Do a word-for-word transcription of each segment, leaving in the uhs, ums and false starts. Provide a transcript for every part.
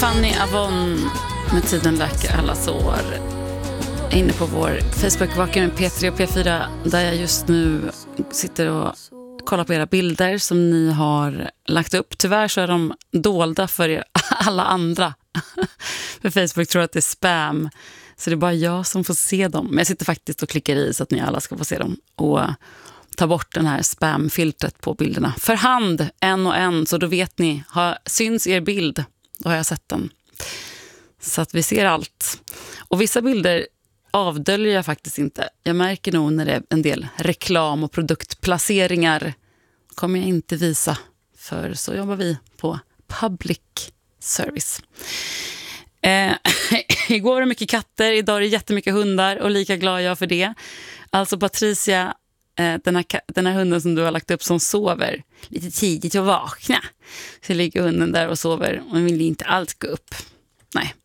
Fanny Avon med Tiden läker alla sår. Jag är inne på vår Facebook-vaka med P tre och P fyra där jag just nu sitter och kollar på era bilder som ni har lagt upp. Tyvärr så är de dolda för er, alla andra. För Facebook tror att det är spam. Så det är bara jag som får se dem. Men jag sitter faktiskt och klickar i så att ni alla ska få se dem. Och ta bort den här spamfiltret på bilderna. För hand, en och en. Så då vet ni, har, syns er bild. Då har jag sett den. Så att vi ser allt. Och vissa bilder avdöljer jag faktiskt inte. Jag märker nog när det är en del reklam och produktplaceringar kommer jag inte visa. För så jobbar vi på public service. Eh, igår var det mycket katter, idag är det jättemycket hundar och lika glad jag för det. Alltså Patricia, eh, den, här, den här hunden som du har lagt upp som sover lite tidigt och vakna. Så ligger hunden där och sover och vill inte alls gå upp. Nej.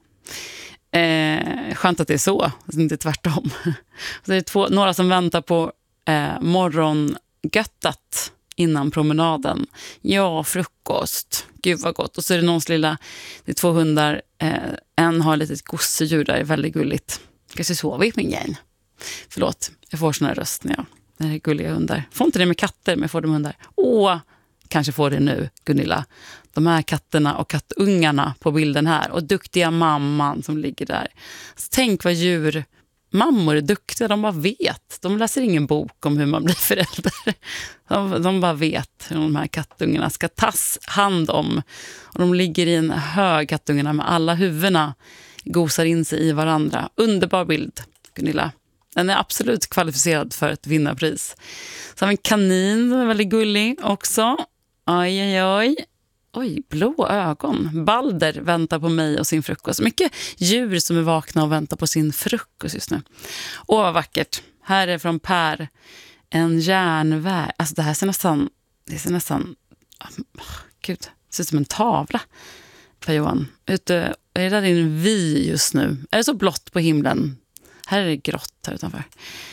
Eh, skönt att det är så, alltså inte tvärtom. Så det är två, några som väntar på eh, morgongöttat innan promenaden. Ja, frukost. Gud vad gott. Och så är det någons lilla, det är två hundar. Eh, en har ett litet gosedjur där, är väldigt gulligt. Kanske sover i min gäng. Förlåt, jag får sån här röst när jag, när det är gulliga hundar. Får inte det med katter, men jag får det med hundar. Åh, kanske får det nu, Gunilla. De här katterna och kattungarna på bilden här. Och duktiga mamman som ligger där. Så tänk vad djur... Mammor är duktiga, de bara vet. De läser ingen bok om hur man blir förälder. De, de bara vet hur de här kattungarna ska tas hand om. Och de ligger i en hög, kattungarna, med alla huvudena gosar in sig i varandra. Underbar bild, Gunilla. Den är absolut kvalificerad för ett vinnarpris. Så har vi en kanin som är väldigt gullig också. Oj, oj, oj. Oj, blå ögon. Balder väntar på mig och sin frukost. Mycket djur som är vakna och väntar på sin frukost just nu. Åh, vad vackert. Här är från Per. En järnväg. Alltså det här ser nästan... Det ser nästan... Oh, gud, det ser ut som en tavla. Per Johan. Ute, är det där en vy just nu? Är det så blått på himlen? Här är det grått här utanför.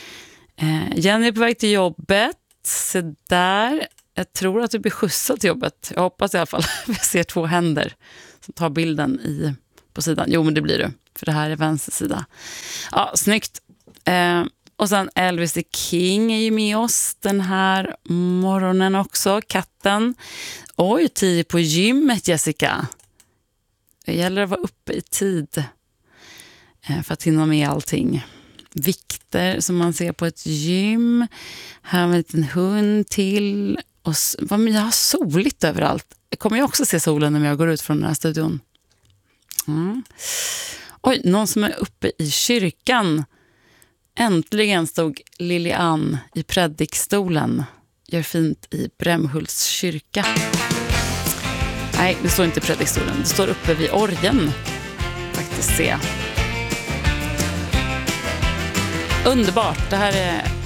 Eh, Jenny är på väg till jobbet. Se där... Jag tror att du blir skjutsad till jobbet. Jag hoppas i alla fall. Jag ser två händer som tar bilden i, på sidan. Jo, men det blir du. För det här är vänster sida. Ja, snyggt. Eh, och sen Elvis the King är ju med oss den här morgonen också. Katten. Oj, tid på gymmet, Jessica. Det gäller att vara uppe i tid. Eh, för att hinna med allting. Vikter som man ser på ett gym. Här har vi en liten hund till. Och jag har soligt överallt. Kommer jag också se solen när jag går ut från den här studion? Mm. Oj, någon som är uppe i kyrkan. Äntligen stod Lilian i predikstolen. Gör fint i Brämhults kyrka. Nej, det står inte i predikstolen. Det står uppe vid orgeln. Faktiskt se. Underbart. Det här är